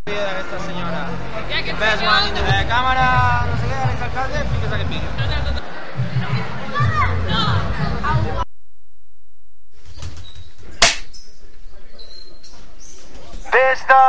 D'aquesta senyora. Ves una nit de càmera, no sé què, l'exalcalde, fiques aquest vídeo. Des de